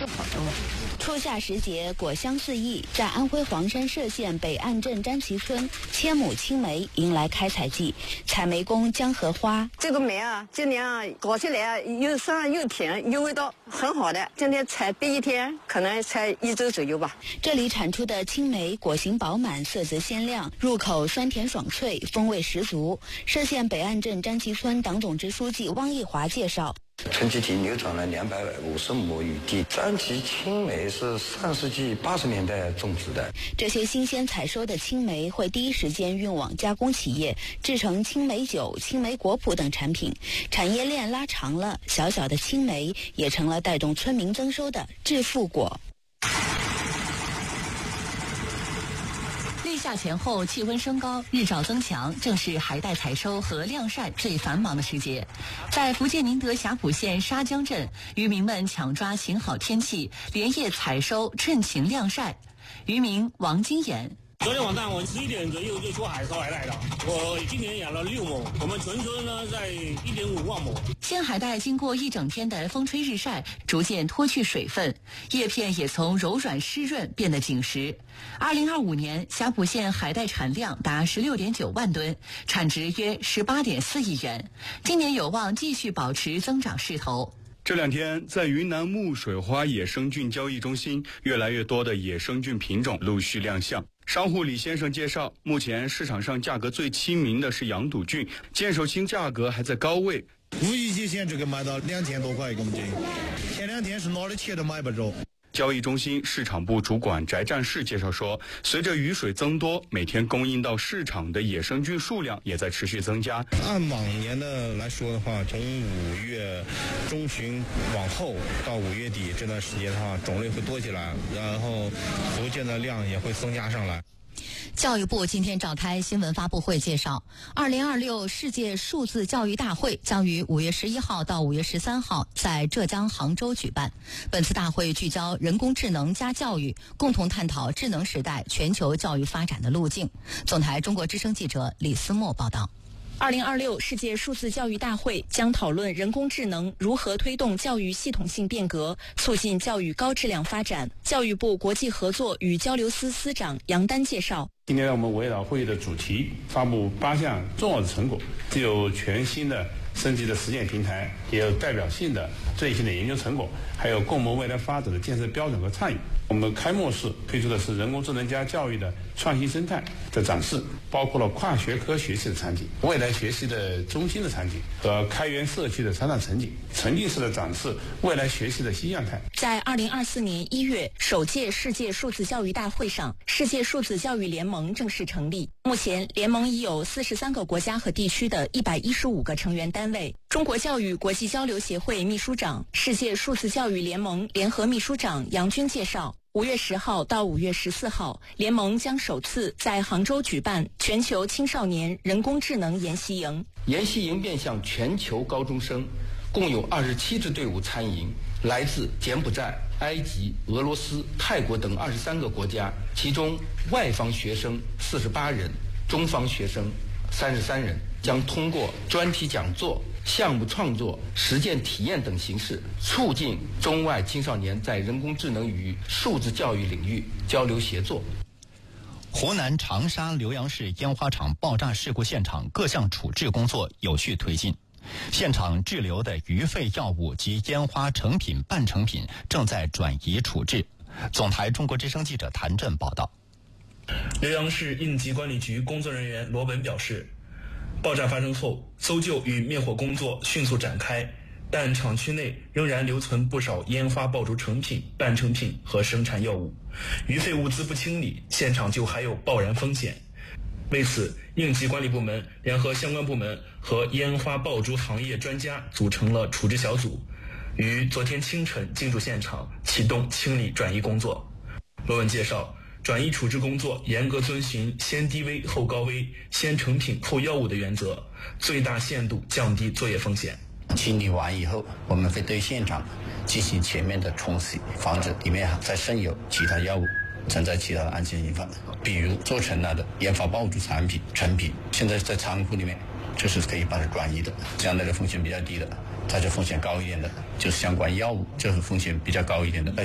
朋友。 初夏时节，果香四溢，在安徽黄山歙县北岸镇詹旗村，千亩青梅迎来开采季。采梅工江荷花， 这个梅啊，今年啊搞起来啊，又酸又甜，又味道很好的。今天采第一天，可能才1周左右吧。 这里产出的青梅果形饱满，色泽鲜亮，入口酸甜爽脆，风味十足。歙县北岸镇詹旗村党总支书记汪义华介绍。 村集体流转了250亩余地，詹旗青梅是上世纪80年代种植的。 这些新鲜采收的青梅会第一时间运往加工企业，制成青梅酒、青梅果脯等产品。产业链拉长了，小小的青梅也成了带动村民增收的致富果。 立夏前后气温升高，日照增强，正是海带采收和晾晒最繁忙的时节。在福建宁德霞浦县沙江镇，渔民们抢抓晴好天气，连夜采收，趁晴晾晒。渔民王金岩。 昨天晚上我11点左右就出海收海带了。我今年养了6亩，我们全村呢在1.5万亩。 鲜海带经过一整天的风吹日晒，逐渐脱去水分，叶片也从柔软湿润变得紧实。2025年，霞浦县海带产量达16.9万吨，产值约18.4亿元。今年有望继续保持增长势头。 这2天，在云南木水花野生菌交易中心，越来越多的野生菌品种陆续亮相。商户李先生介绍，目前市场上价格最亲民的是羊肚菌，见手青价格还在高位。 无意间现这个卖到2000多块一公斤，前2天是哪里切都买不着。 交易中心市场部主管翟战士介绍说，随着雨水增多，每天供应到市场的野生菌数量也在持续增加。 按往年的来说的话，从5月中旬往后到5月底这段时间的话，种类会多起来，然后福建的量也会增加上来。 教育部今天召开新闻发布会介绍，2026世界数字教育大会将于5月11号到5月13号在浙江杭州举办。本次大会聚焦人工智能加教育，共同探讨智能时代全球教育发展的路径。总台中国之声记者李思墨报道。 2026世界数字教育大会将讨论人工智能如何推动教育系统性变革，促进教育高质量发展。教育部国际合作与交流司司长杨丹介绍， 今天我们围绕会议的主题，发布8项重要的成果，既有全新的升级的实践平台，也有代表性的最新的研究成果，还有共谋未来发展的建设标准和倡议。我们开幕式推出的是人工智能加教育的创新生态的展示，包括了跨学科学习的场景、未来学习的中心的场景和开源社区的成长场景，沉浸式的展示未来学习的新样态。 在2024年1月首届世界数字教育大会上，世界数字教育联盟正式成立。目前联盟已有43个国家和地区的115个成员单位。中国教育国际交流协会秘书长、世界数字教育联盟联合秘书长杨军介绍，5月10号到5月14号，联盟将首次在杭州举办全球青少年人工智能研习营。 研习营面向全球高中生，共有27支队伍参营，来自柬埔寨、埃及、俄罗斯、泰国等23个国家，其中外方学生48人，中方学生33人，将通过专题讲座、项目创作、实践体验等形式，促进中外青少年在人工智能与数字教育领域交流协作。 湖南长沙浏阳市烟花厂爆炸事故现场各项处置工作有序推进，现场滞留的余废药物及烟花成品、半成品正在转移处置。总台中国之声记者谭震报道。 浏阳市应急管理局工作人员罗本表示，爆炸发生后，搜救与灭火工作迅速展开，但厂区内仍然留存不少烟花爆竹成品、半成品和生产药物，余废物资不清理，现场就还有爆燃风险。为此，应急管理部门联合相关部门和烟花爆竹行业专家组成了处置小组，于昨天清晨进驻现场，启动清理转移工作。罗文介绍，转移处置工作严格遵循先低危后高危、先成品后药物的原则，最大限度降低作业风险。 清理完以后，我们会对现场进行全面的冲洗，防止里面再渗有其他药物，存在其他的安全隐患，比如做成了的烟花爆竹产品成品，现在在仓库里面，这是可以把它转移的，相对的风险比较低的。它就风险高一点的，就是相关药物，这是风险比较高一点的。